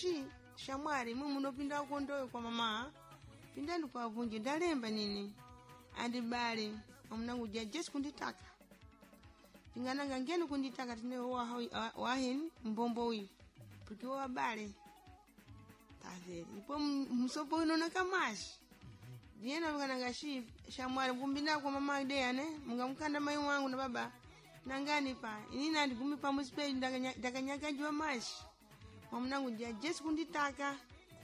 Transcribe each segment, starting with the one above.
shi shamwari mwe munopinda kondoyo kwa mama pindani kwa vunje ndalemba nini andibale amunangu jesi kunditaka tingananga ngeni kunditaka tine wahini mbombo uyu puti wabale tazeri ipo msopo inona kamashi diena mkananga shi shamwari kumbinda kwa mama ideane mungamkanda mai wangu na baba nangani pa inina ndigumi pa muspe ndakanyakajwa mashi amunangu jesi kunditaka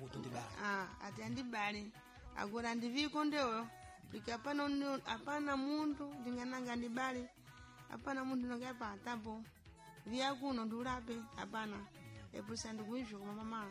ati andibale agora ndiviko ndeyo porque apana muntu ndingananga ndibale apana muntu nangapa atapo via kuno ndulape apana epusa ndikuizvo kwa mama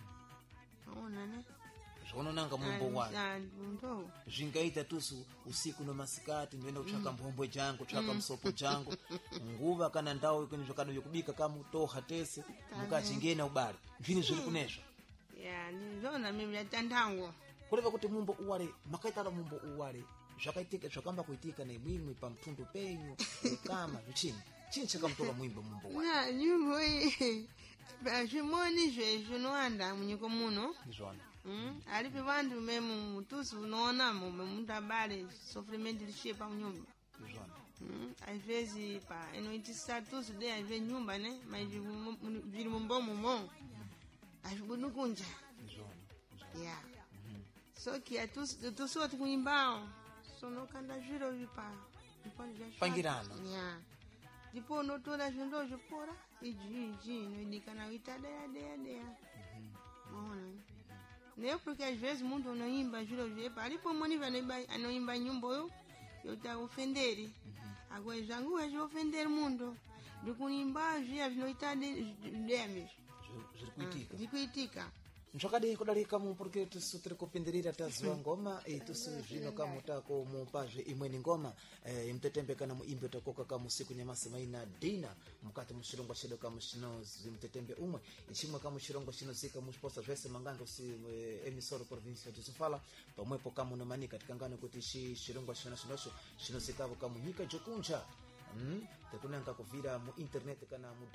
aona ne zvaunonanga mumbo wani ndo zvingaita tusu usiku nomasikati ndienda kutsvaka mbombwe jangu tsvaka msopo jangu nguva kana ndau ikweni zvakano yokubika kamutoha tese mukachingena ubale zvini zviri kunezva ya ndizvona mimi yatandango kureva kuti mumbo uwale makaitala mumbo uwale zvakaitika zvakamba kuitika nemwimwe pamtundu penyu kama zvichini chini chakamutola mwimbo mumbo uwale na nyimbo iyi zvimoni zvezvinoanda munyiko muno ndizvona alipi vantu memu mutusi unoona muntu abale sofrimenti lishepa munyumba ndizvona aivezi pa inoitisa tusi de aive nyumba ne maiviri mumbomumo azvibudukunja ndizvona ya so kia tusoti kuimbao sonokanda zviro vipa pangirana ya ndipo unotora zvindo zvipora iji inoidikana uita deya maona neopuka zvezi muntu unoimba zviro zvepa alipo moni anoimba nyimbo yo yota ofenderi agwe zvangu wazofenderi muntu ndikuimba zviya zvinoita damage zvirikuitika nzvakadii kudarika porque tusu tiri kupenderera taziva ngoma tusu zvino kamutako mupazve imweni ngoma imtetembe kana muimbe takoka kamusiku nyamasema ina dina mukati mushirongwa chedu kamushino zimtetembe umwe ichimwe kamushirongwa chino zika musposa zvese mangando si emisoro provincia tusufala pamwepo kamunomanika tikangano kuti shirongwa chinocho chinozikavo kamunyika jokunja tekunanga kuvira mu internet kana mu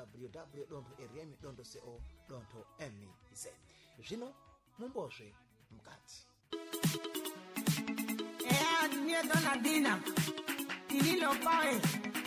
www.rm.co.mz zvino mumbozve mukati Niye Donadina Tililo Pae